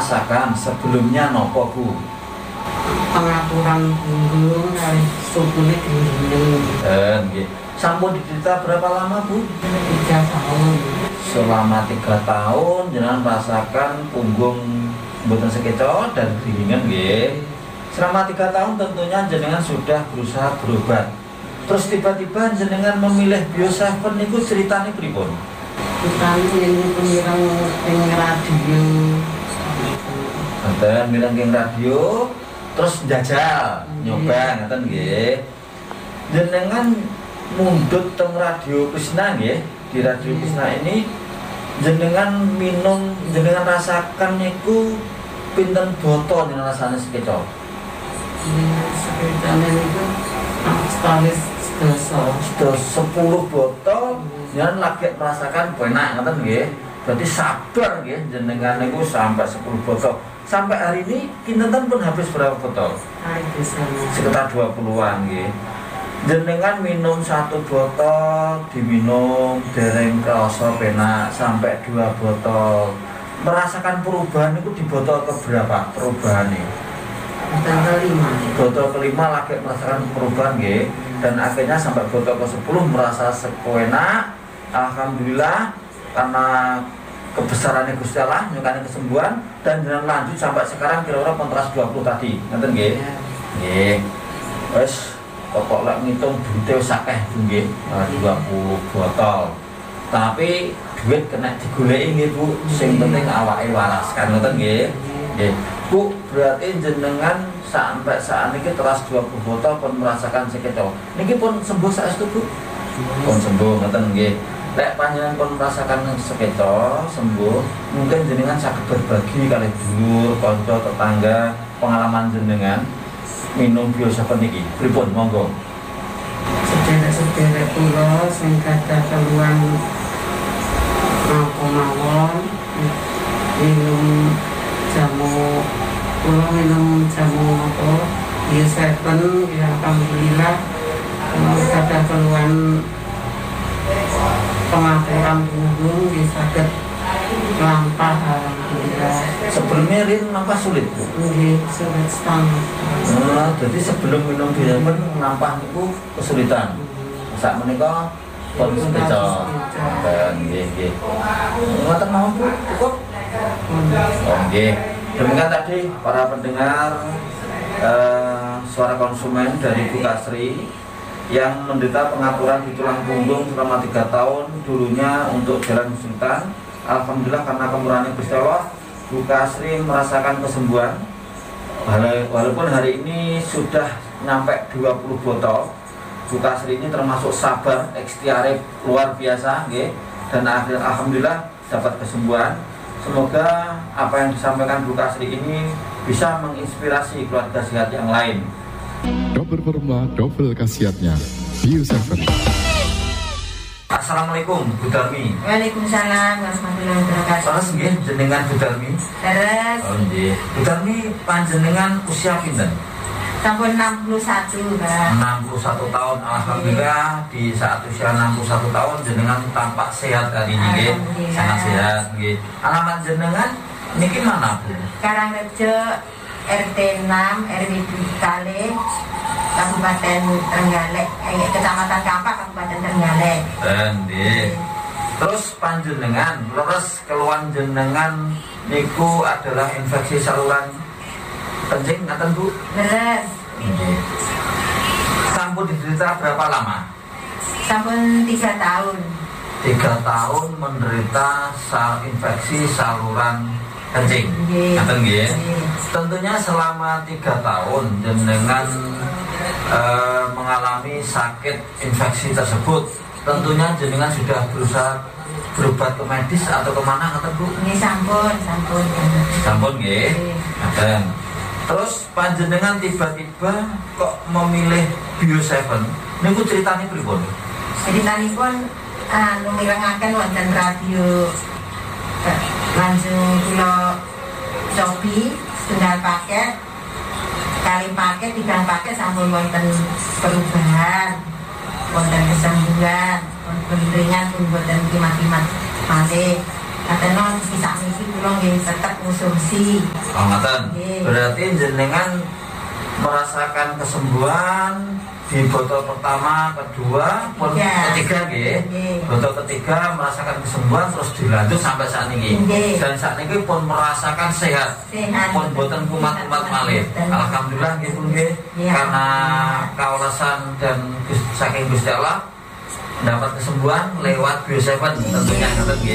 merasakan sebelumnya nopo Bu? Pengaturan punggung kali sukune gendeng. Nggih. Sampun diderita berapa lama Bu? 3 tahun. Selama 3 tahun jenengan merasakan punggung mboten sekecot dan geringan nggih. Selama 3 tahun tentunya jenengan sudah berusaha berobat. Terus tiba-tiba jenengan memilih Bio7 niku ceritane pripun? Kita ini pemirang yang radio. Ngoten mireng ing radio terus njajal nyoba ngoten nggih. Jenengan mundhut teng Radio Krishna nggih. Di Radio Krishna ini jenengan minum, jenengan rasakan niku pinten botol jenengan rasane sekecok? Sekitarnya itu stalis 10 botol jenengan lagi merasakan penak ngoten nggih. Berarti sabar nggih jenengan niku sampai 10 botol. Sampai hari ini kinten pun habis berapa botol? Sekitar 20-an nggih. Jenengan minum 1 botol diminum dereng krasa penak sampai 2 botol. Merasakan perubahan itu di botol keberapa perubahannya? Botol kelima lagi merasakan perubahan nggih. Dan akhirnya sampai botol ke-10 merasa sepenak. Alhamdulillah karena kebesarannya Gusti Allah nyukani kesembuhan dan jangan lanjut sampai sekarang kira-kira kontras 20 tadi. Ngoten nggih. Nggih. Wes pokok lek ngitung duite wis akeh nggih, 20 botol. Tapi duit kena digoleki nggih Bu, sing penting awake waras kan ngoten nggih. Nggih. Bu, berarti jenengan sampai saat ini teras 20 botol pun merasakan sekecok. Niki pun sembuh saestu Bu? Pun sembuh ngoten nggih. Lek panjenengan pun merasakan sekecok sembuh, mungkin jenengan saged berbagi kali dulur, kanca, tetangga pengalaman jenengan minum Bio7 niki. Pripun monggo. Sederek-sederek kula sing gadah keluhan mawon minum jamu kula minum jamu apa Bio7 ya alhamdulillah gadah keluhan pengaturan punggung bisa saged lampah alhamdulillah. Sebelumnya Rin nampah sulit Bu? Nggih, sulit setengah. Nah, jadi sebelum minum Bio7 nampah niku kesulitan. Sak menika pun sekecok. Nggih, nggih. Ngoten mawon Bu, cukup. Oh nggih. Demikian tadi para pendengar suara konsumen dari Bu Kasri yang menderita pengaturan di tulang punggung selama 3 tahun. Dulunya untuk jalan kesulitan. Alhamdulillah karena kemurahan Gusti Allah, Bu Kasri merasakan kesembuhan. Walaupun hari ini sudah nyampe 20 botol, Bu Kasri ini termasuk sabar, ikhtiar luar biasa, nggih. Dan alhamdulillah dapat kesembuhan. Semoga apa yang disampaikan Bu Kasri ini bisa menginspirasi keluarga sehat yang lain. Double formula, double khasiatnya. Bio7. Assalamualaikum Bu Darmi. Waalaikumsalam warahmatullahi wabarakatuh. Sanes nggih jenengan Bu Darmi? Terus Oh nggih. Bu Darmi panjenengan usia pinten? sampun 61, Pak. 61 tahun. Alhamdulillah di saat usia 61 tahun jenengan tampak sehat hari ini nggih. Sangat sehat nggih. Alamat jenengan niki mana Bu? Karangrejo RT 6 RW Kale Kabupaten Trenggalek, Kecamatan Kampak, Kabupaten Trenggalek. Nggih. Terus panjenengan leres keluhan jenengan niku adalah infeksi saluran kencing ngaten Bu? Leres. Nggih. Sampun diderita berapa lama? Sampun 3 tahun. 3 tahun menderita infeksi saluran kencing. Nggih. Ngaten nggih. Nggih. Tentunya selama 3 tahun jenengan mengalami sakit infeksi tersebut. Tentunya jenengan sudah berusaha berobat ke medis atau kemana ngaten Bu? Ini sampun. Sampun nggih. Nggih. Ngaten. Terus panjenengan tiba-tiba kok memilih Bio7? Niku ceritanya pripun? Ceritanipun mirengaken wonten radio. Langsung kula cobi setunggal paket, kali paket, 3 paket sampun wonten perubahan, wonten kesembuhan, wonten ringan pun wonten kimat-kimat malih. katanya bisa niki kula nggih tetep konsumsi. Oh, ngoten. Nggih. Berarti jenengan merasakan kesembuhan di botol pertama, kedua, pun ketiga nggih. Botol ketiga merasakan kesembuhan terus dilanjut sampai saat ini. Dan saat ini pun merasakan sehat. Pun boten kumat-kumat malih. Alhamdulillah nggih pun nggih. Karena kaulasan dan saking Gusti Allah dapat kesembuhan lewat Bio7 tentunya ngoten nggih.